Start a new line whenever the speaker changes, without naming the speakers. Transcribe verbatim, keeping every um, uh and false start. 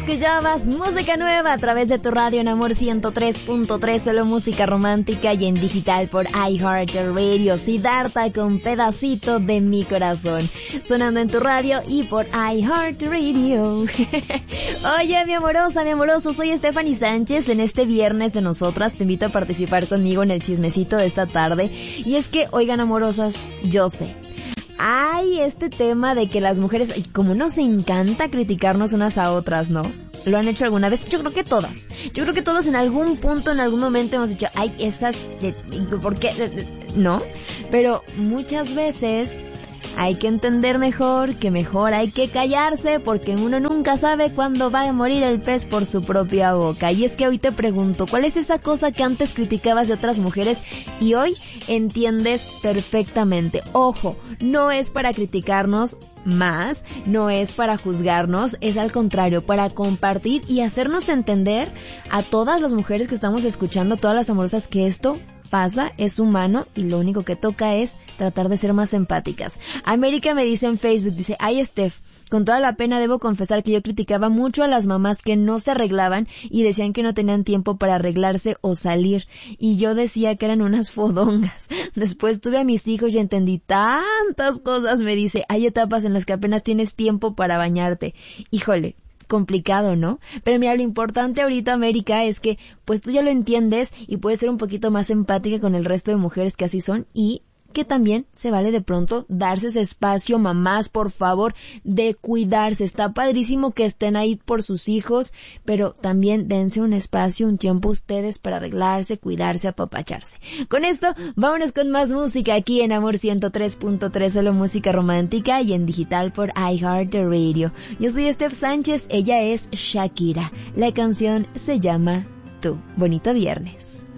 Escuchabas música nueva a través de tu radio en Amor ciento tres punto tres, solo música romántica y en digital por iHeartRadio. Siddhartha con Pedacito de mi corazón, sonando en tu radio y por iHeartRadio. Oye, mi amorosa, mi amoroso, soy Stephanie Sánchez. En este viernes de nosotras te invito a participar conmigo en el chismecito de esta tarde. Y es que, oigan, amorosas, yo sé, hay este tema de que las mujeres, como nos encanta criticarnos unas a otras, ¿no? ¿Lo han hecho alguna vez? Yo creo que todas. Yo creo que todos en algún punto, en algún momento hemos dicho, ay, esas, ¿por qué? ¿No? Pero muchas veces hay que entender mejor que mejor hay que callarse, porque uno nunca sabe cuándo va a morir el pez por su propia boca. Y es que hoy te pregunto, ¿cuál es esa cosa que antes criticabas de otras mujeres y hoy entiendes perfectamente? Ojo, no es para criticarnos más, no es para juzgarnos, es al contrario, para compartir y hacernos entender a todas las mujeres que estamos escuchando, todas las amorosas, que esto pasa, es humano y lo único que toca es tratar de ser más empáticas. América me dice en Facebook, dice, ay Steph, con toda la pena debo confesar que yo criticaba mucho a las mamás que no se arreglaban y decían que no tenían tiempo para arreglarse o salir, y yo decía que eran unas fodongas. Después tuve a mis hijos y entendí tantas cosas. Me dice, hay etapas en las que apenas tienes tiempo para bañarte. Híjole, complicado, ¿no? Pero mira, lo importante ahorita, América, es que pues tú ya lo entiendes y puedes ser un poquito más empática con el resto de mujeres que así son, y que también se vale de pronto darse ese espacio, mamás, por favor, de cuidarse. Está padrísimo que estén ahí por sus hijos, pero también dense un espacio, un tiempo ustedes para arreglarse, cuidarse, apapacharse. Con esto, vámonos con más música aquí en Amor ciento tres punto tres, solo música romántica y en digital por iHeartRadio. Yo soy Steph Sánchez, ella es Shakira. La canción se llama Tú. Bonito viernes.